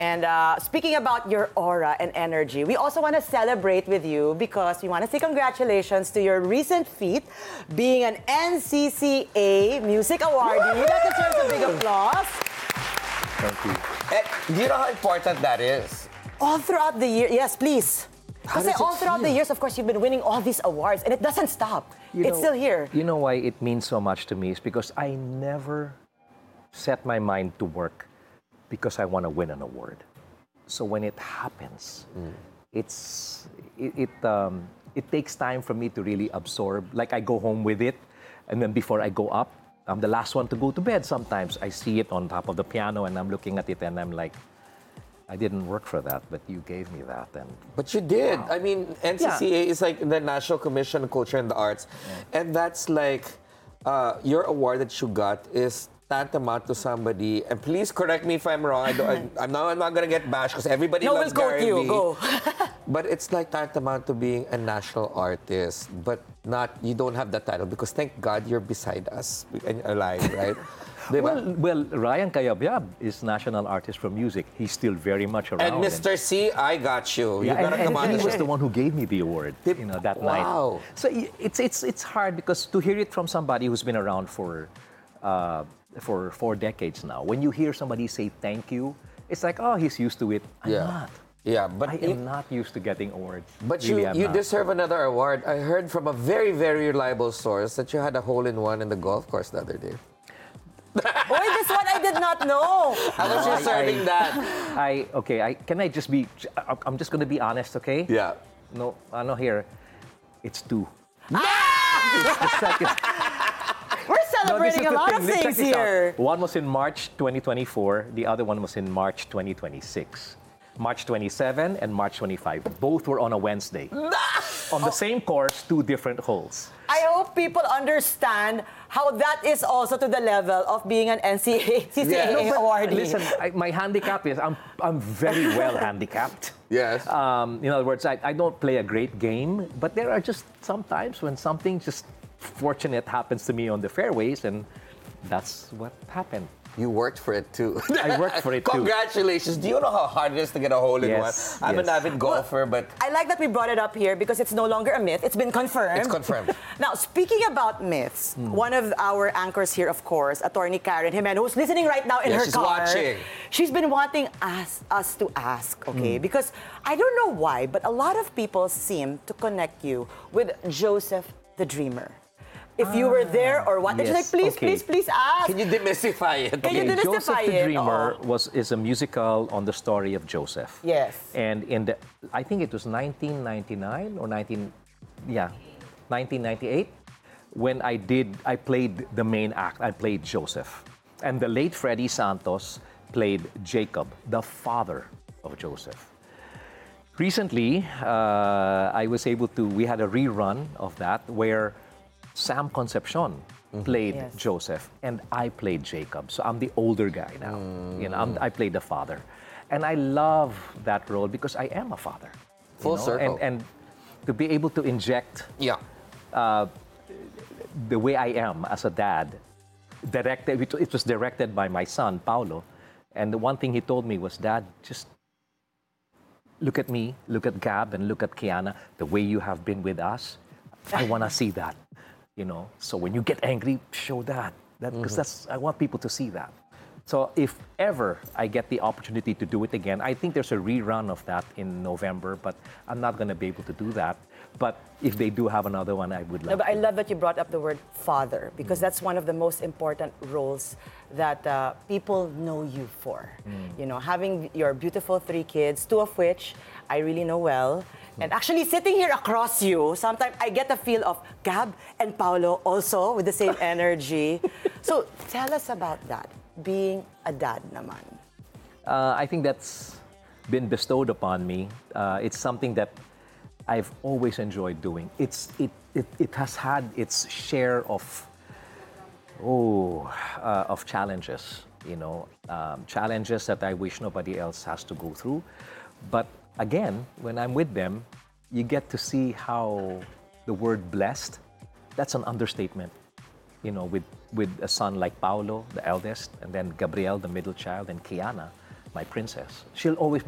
And speaking about your aura and energy, we also want to celebrate with you because we want to say congratulations to your recent feat, being an NCCA Music Awardee. That deserves a big applause. Thank you. Do you know how important that is? All throughout the year, yes, please. How Kasi does it all throughout the feel? years, of course, you've been winning all these awards, and it doesn't stop. It's still here. You know why it means so much to me is because I never set my mind to work because I want to win an award. So when it happens, it takes time for me to really absorb. Like I go home with it, and then before I go up, I'm the last one to go to bed sometimes. I see it on top of the piano, and I'm looking at it, and I'm like, I didn't work for that, but you gave me that. And But you did. I mean, NCCA is like the National Commission on Culture and the Arts. And that's like, your award that you got is tantamount to somebody, and please correct me if I'm wrong. I'm not going to get bashed because everybody No, loves we'll quote Gary you. Vee. Go. But it's like tantamount to being a national artist, but you don't have that title because thank God you're beside us and alive, right? Diba? well, Ryan Cayabyab is National Artist for Music. He's still very much around. And Mr. C, I got you. You Yeah, gotta come on and the he was show. the one who gave me the award, that night. Wow. So it's hard because to hear it from somebody who's been around for 4 decades now, when you hear somebody say thank you, it's like, oh, he's used to it. I'm not. Yeah, but I am not used to getting awards. But Really, I'm you not. deserve another award. I heard from a very, very reliable source that you had a hole-in-one in the golf course the other day. Boy, this one I did not know. How was you serving that? Can I just be? I'm just gonna be honest, okay? Yeah. No, I know here. It's 2. Ah! It's the second. We're No, this celebrating is a the lot thing. of Check things this out. here. One was in March 2024. The other one was in March 2026. March 27 and March 25. Both were on a Wednesday. On the same course, 2 different holes. I hope people understand how that is also to the level of being an NCAA awardee. Listen, my handicap is I'm very well handicapped. Yes. In other words, I don't play a great game, but there are just some times when something just fortunate happens to me on the fairways, and that's what happened. You worked for it too. I worked for it too. Congratulations. Do you know how hard it is to get a hole-in-one? Yes, I'm an yes. avid golfer, but I like that we brought it up here because it's no longer a myth. It's been confirmed. it's confirmed. Now, speaking about myths, one of our anchors here, of course, Attorney Karen Jimeno, who's listening right now in Yeah, her she's car. watching. She's been wanting us to ask, okay? Because I don't know why, but a lot of people seem to connect you with Joseph the Dreamer. If you were there or what? And she's like, yes, please, okay. please ask. Can you demystify it? Can you demystify Joseph the it? Dreamer Oh. is a musical on the story of Joseph. Yes. And I think it was 1999 or 1998, when I played the main act. I played Joseph. And the late Freddie Santos played Jacob, the father of Joseph. Recently, we had a rerun of that where Sam Concepcion played Yes. Joseph, and I played Jacob. So I'm the older guy now. I played the father. And I love that role because I am a father. Full circle. And to be able to inject Yeah. the way I am as a dad, it was directed by my son, Paulo. And the one thing he told me was, Dad, just look at me, look at Gab, and look at Kiana, the way you have been with us. I want to see that. So when you get angry, show that because I want people to see that. So if ever I get the opportunity to do it again, I think there's a rerun of that in November, but I'm not going to be able to do that. But if they do have another one, I would love No, but I to. love that you brought up the word father because that's one of the most important roles that people know you for. Having your beautiful 3 kids, 2 of which I really know well. And actually sitting here across you, sometimes I get a feel of Gab and Paolo also with the same energy. So tell us about that, being a dad naman. I think that's been bestowed upon me. It's something that I've always enjoyed doing. It has had its share of challenges, challenges that I wish nobody else has to go through. But again, when I'm with them, you get to see how the word blessed, that's an understatement. With a son like Paulo, the eldest, and then Gabriel, the middle child, and Kiana, my princess. She'll always be